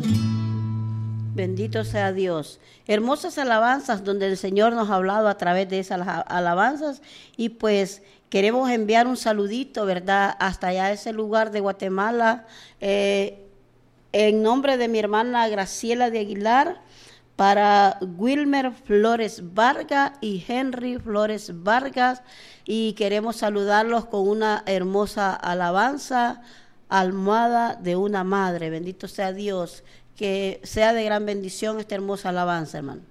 Bendito sea Dios. Hermosas alabanzas donde el Señor nos ha hablado a través de esas alabanzas y pues queremos enviar un saludito, ¿verdad? Hasta allá ese lugar de Guatemala, en nombre de mi hermana Graciela de Aguilar, para Wilmer Flores Vargas y Henry Flores Vargas, y queremos saludarlos con una hermosa alabanza, almohada de una madre. Bendito sea Dios. Que sea de gran bendición esta hermosa alabanza, hermano.